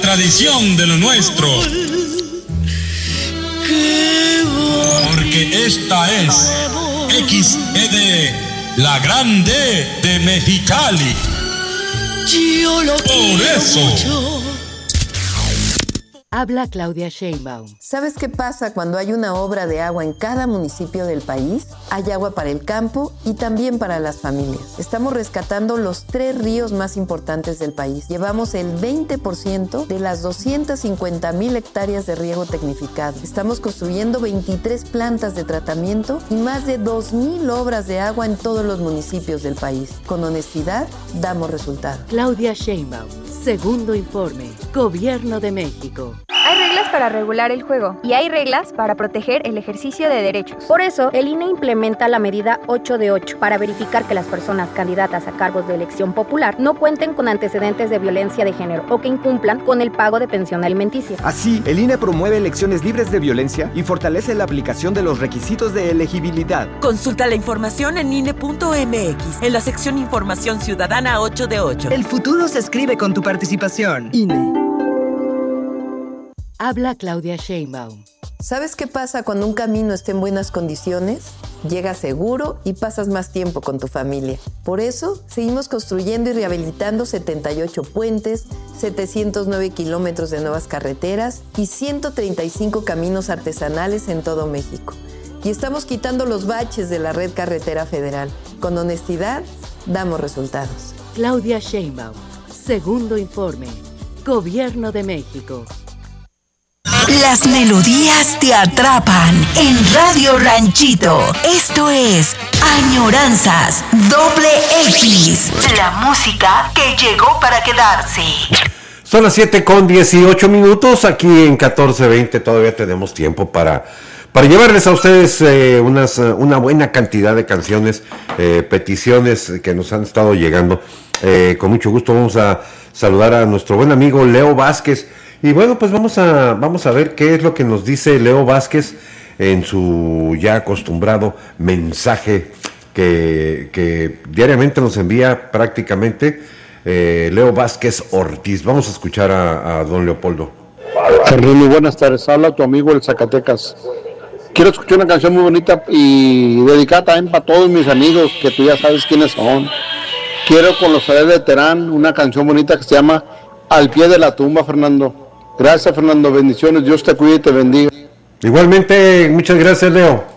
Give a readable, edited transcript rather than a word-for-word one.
tradición de lo nuestro. Porque esta es XED, la grande de Mexicali. Por eso. Habla Claudia Sheinbaum. ¿Sabes qué pasa cuando hay una obra de agua en cada municipio del país? Hay agua para el campo y también para las familias. Estamos rescatando los 3 ríos más importantes del país. Llevamos el 20% de las 250,000 hectáreas de riego tecnificado. Estamos construyendo 23 plantas de tratamiento y más de 2,000 obras de agua en todos los municipios del país. Con honestidad, damos resultados. Claudia Sheinbaum. Segundo informe. Gobierno de México. Hay reglas para regular el juego y hay reglas para proteger el ejercicio de derechos. Por eso, el INE implementa la medida 8 de 8 para verificar que las personas candidatas a cargos de elección popular no cuenten con antecedentes de violencia de género o que incumplan con el pago de pensión alimenticia. Así, el INE promueve elecciones libres de violencia y fortalece la aplicación de los requisitos de elegibilidad. Consulta la información en INE.mx, en la sección Información Ciudadana 8 de 8. El futuro se escribe con tu participación. INE. Habla Claudia Sheinbaum. ¿Sabes qué pasa cuando un camino está en buenas condiciones? Llegas seguro y pasas más tiempo con tu familia. Por eso, seguimos construyendo y rehabilitando 78 puentes, 709 kilómetros de nuevas carreteras y 135 caminos artesanales en todo México. Y estamos quitando los baches de la red carretera federal. Con honestidad, damos resultados. Claudia Sheinbaum. Segundo informe. Gobierno de México. Las melodías te atrapan en Radio Ranchito. Esto es Añoranzas XX. La música que llegó para quedarse. Son las 7:18 aquí en 1420. Todavía tenemos tiempo para llevarles a ustedes una buena cantidad de canciones, peticiones que nos han estado llegando. Con mucho gusto vamos a saludar a nuestro buen amigo Leo Vázquez. Y bueno, pues vamos a ver qué es lo que nos dice Leo Vázquez en su ya acostumbrado mensaje que diariamente nos envía prácticamente Leo Vázquez Ortiz. Vamos a escuchar a don Leopoldo. Fernando, buenas tardes. Habla tu amigo el Zacatecas. Quiero escuchar una canción muy bonita y dedicada también para todos mis amigos, que tú ya sabes quiénes son. Quiero con los Ares de Terán una canción bonita que se llama Al pie de la tumba, Fernando. Gracias, Fernando, bendiciones, Dios te cuide y te bendiga. Igualmente, muchas gracias, Leo.